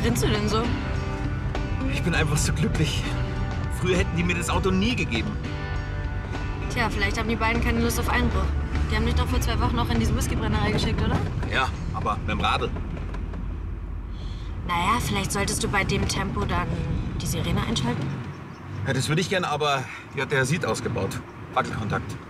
grinst du denn so? Ich bin einfach so glücklich. Früher hätten die mir das Auto nie gegeben. Tja, vielleicht haben die beiden keine Lust auf Einbruch. Die haben dich doch für 2 Wochen noch in diese Whiskybrennerei geschickt, oder? Ja, aber mit dem Radl. Naja, vielleicht solltest du bei dem Tempo dann die Sirene einschalten. Ja, das würde ich gern, aber die hat der Herr Sied ausgebaut. Wackelkontakt.